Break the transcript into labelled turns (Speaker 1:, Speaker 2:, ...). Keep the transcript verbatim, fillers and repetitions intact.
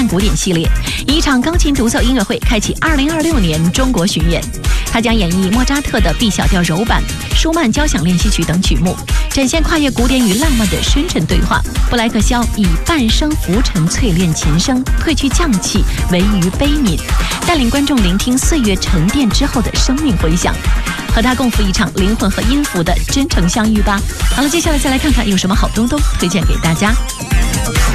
Speaker 1: 古典系列，以一场钢琴独奏音乐会开启二零二六年中国巡演。他将演绎莫扎特的 B 小调柔版、舒曼交响练习曲等曲目，展现跨越古典与浪漫的深沉对话。布莱克肖以半生浮沉淬炼琴声，褪去匠气，唯余悲悯，带领观众聆听岁月沉淀之后的生命回响，和他共赴一场灵魂和音符的真诚相遇吧。好了，接下来再来看看有什么好东东推荐给大家。